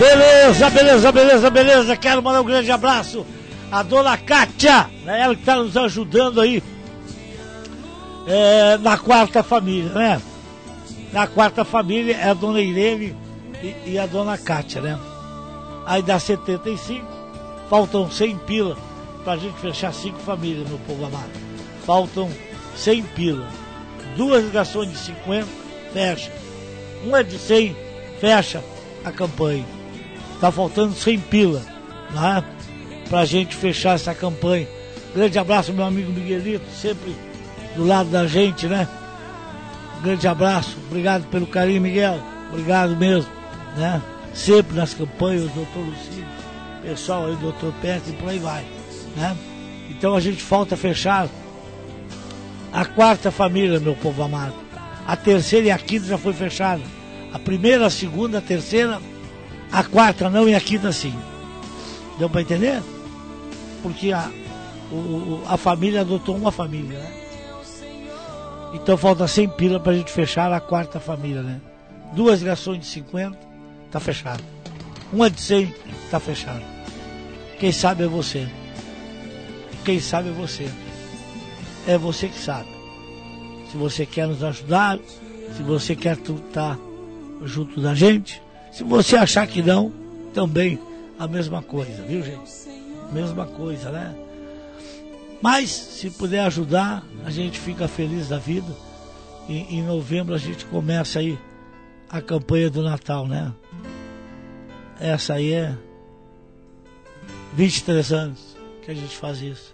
Beleza. Quero mandar um grande abraço à dona Kátia, né? Ela que está nos ajudando aí na quarta família, né? Na quarta família é a dona Irene e a dona Kátia, né? Aí dá 75, faltam 100 pila pra gente fechar 5 famílias, meu povo amado. Faltam 100 pila. 2 ligações de 50, fecha. Uma de 100, fecha a campanha. Tá faltando 100 pila, né? Pra gente fechar essa campanha. Grande abraço, meu amigo Miguelito, sempre do lado da gente, né? Grande abraço, obrigado pelo carinho, Miguel. Obrigado mesmo, né? Sempre nas campanhas, o doutor Lucílio, pessoal aí, doutor Pérez e por aí vai, né? Então a gente falta fechar a quarta família, meu povo amado. A terceira e a quinta já foi fechada. A primeira, a segunda, a terceira, a quarta não e a quinta sim. Deu para entender? Porque a família adotou uma família, né? Então falta 100 pila pra gente fechar a quarta família, né? 2 ligações de 50, tá fechado. Uma de 100, tá fechado. Quem sabe é você. Quem sabe é você. É você que sabe. Se você quer nos ajudar, se você quer estar junto da gente, se você achar que não, também a mesma coisa, viu, gente? Mesma coisa, né? Mas, se puder ajudar, a gente fica feliz da vida. E em novembro a gente começa aí a campanha do Natal, né? Essa aí é 23 anos que a gente faz isso.